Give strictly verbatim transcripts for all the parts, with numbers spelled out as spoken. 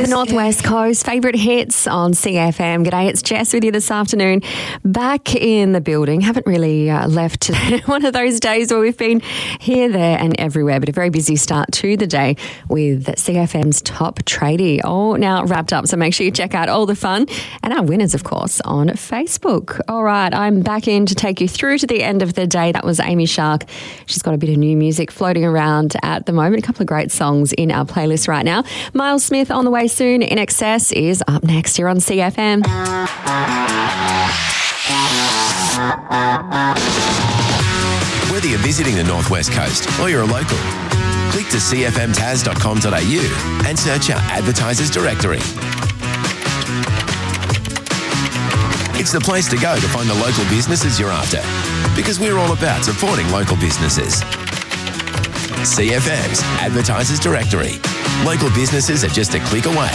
the Northwest Coast. Favourite hits on C F M. G'day, it's Jess with you this afternoon. Back in the building. Haven't really uh, left today. One of those days where we've been here, there and everywhere, but a very busy start to the day with C F M's Top Tradie. All now wrapped up, so make sure you check out all the fun and our winners, of course, on Facebook. All right, I'm back in to take you through to the end of the day. That was Amy Shark. She's got a bit of new music floating around at the moment. A couple of great songs in our playlist right now. Miles Smith on the way soon. In Excess is up next here on C F M. Whether you're visiting the Northwest Coast or you're a local, click to c f m tas dot com dot a u and search our advertisers directory. It's the place to go to find the local businesses you're after, because we're all about supporting local businesses. C F M's Advertisers Directory. Local businesses are just a click away.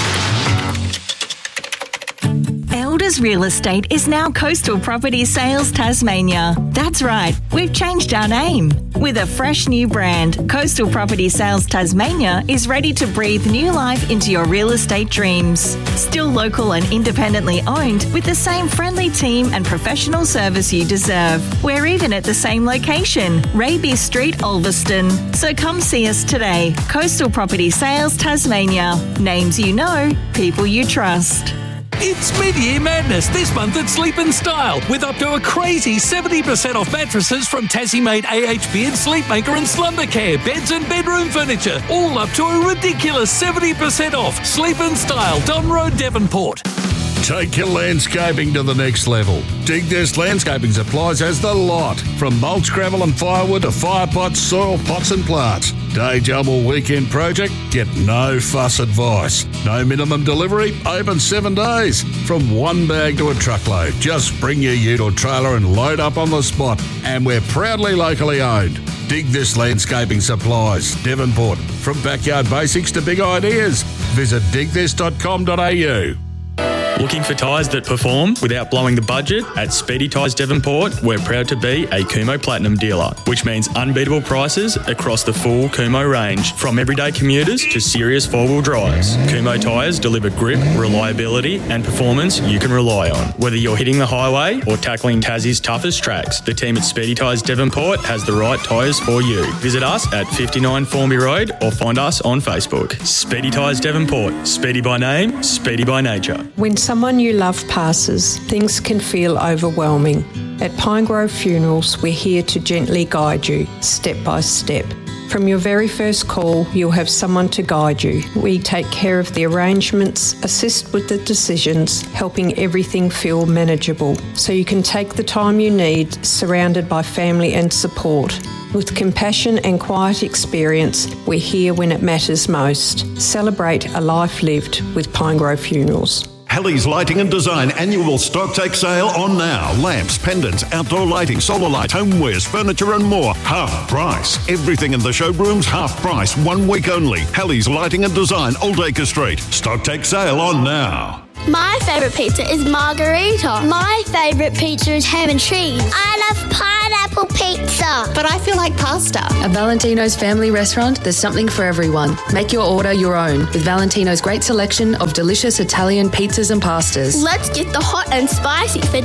Elders Real Estate is now Coastal Property Sales Tasmania. That's right, we've changed our name. With a fresh new brand, Coastal Property Sales Tasmania is ready to breathe new life into your real estate dreams. Still local and independently owned, with the same friendly team and professional service you deserve. We're even at the same location, Raby Street, Ulverston. So come see us today. Coastal Property Sales Tasmania. Names you know, people you trust. It's mid-year madness this month at Sleep and Style, with up to a crazy seventy percent off mattresses from Tassie-made A H Beard, Sleepmaker and Slumber Care, beds and bedroom furniture, all up to a ridiculous seventy percent off. Sleep and Style, Don Road, Devonport. Take your landscaping to the next level. Dig This Landscaping Supplies has the lot. From mulch, gravel and firewood to fire pots, soil pots and plants. Day job or weekend project? Get no fuss advice. No minimum delivery? Open seven days. From one bag to a truckload. Just bring your ute or trailer and load up on the spot. And we're proudly locally owned. Dig This Landscaping Supplies, Devonport. From backyard basics to big ideas. Visit dig this dot com dot a u. Looking for tyres that perform without blowing the budget? At Speedy Tyres Devonport, we're proud to be a Kumho Platinum dealer, which means unbeatable prices across the full Kumho range, from everyday commuters to serious four-wheel drives. Kumho tyres deliver grip, reliability and performance you can rely on. Whether you're hitting the highway or tackling Tassie's toughest tracks, the team at Speedy Tyres Devonport has the right tyres for you. Visit us at fifty-nine Formby Road or find us on Facebook. Speedy Tyres Devonport. Speedy by name, speedy by nature. When someone you love passes, things can feel overwhelming. At Pinegrove Funerals, we're here to gently guide you, step by step. From your very first call, you'll have someone to guide you. We take care of the arrangements, assist with the decisions, helping everything feel manageable, so you can take the time you need, surrounded by family and support. With compassion and quiet experience, we're here when it matters most. Celebrate a life lived with Pinegrove Funerals. Helly's Lighting and Design annual stock take sale on now. Lamps, pendants, outdoor lighting, solar light, homewares, furniture and more. Half price. Everything in the showroom's half price. One week only. Helly's Lighting and Design, Oldacre Street. Stock take sale on now. My favourite pizza is margarita. My favourite pizza is ham and cheese. I love pineapple pizza. But I feel like pasta. At Valentino's Family Restaurant, there's something for everyone. Make your order your own with Valentino's great selection of delicious Italian pizzas and pastas. Let's get the hot and spicy for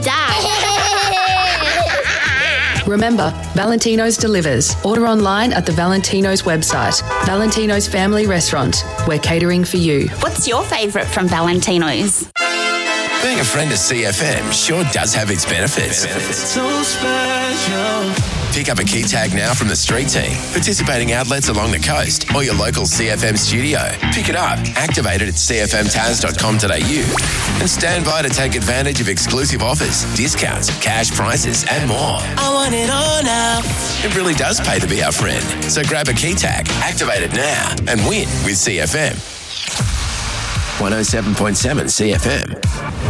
Dad. Remember, Valentino's delivers. Order online at the Valentino's website. Valentino's Family Restaurant. We're catering for you. What's your favourite from Valentino's? Being a friend of C F M sure does have its benefits. benefits. So special. Pick up a key tag now from the street team, participating outlets along the coast, or your local C F M studio. Pick it up, activate it at c f m tas dot com dot a u, and stand by to take advantage of exclusive offers, discounts, cash prizes, and more. I want it all now. It really does pay to be our friend. So grab a key tag, activate it now, and win with C F M. one oh seven point seven C F M.